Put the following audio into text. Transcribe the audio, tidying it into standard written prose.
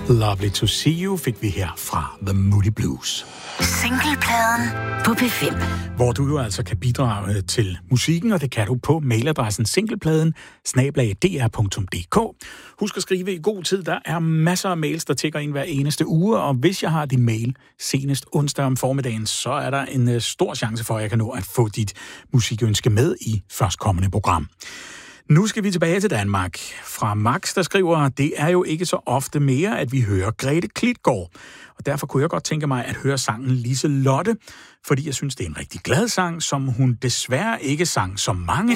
Lovely to see you fik vi her fra The Moody Blues. Singlepladen på P5. Hvor du jo altså kan bidrage til musikken, og det kan du på mailadressen singlepladen@dr.dk. Husk at skrive i god tid, der er masser af mails, der tikker ind hver eneste uge, og hvis jeg har din mail senest onsdag om formiddagen, så er der en stor chance for, at jeg kan nå at få dit musikønske med i førstkommende program. Nu skal vi tilbage til Danmark. Fra Max, der skriver, det er jo ikke så ofte mere, at vi hører Grete Klitgaard. Og derfor kunne jeg godt tænke mig at høre sangen Liselotte, fordi jeg synes, det er en rigtig glad sang, som hun desværre ikke sang så mange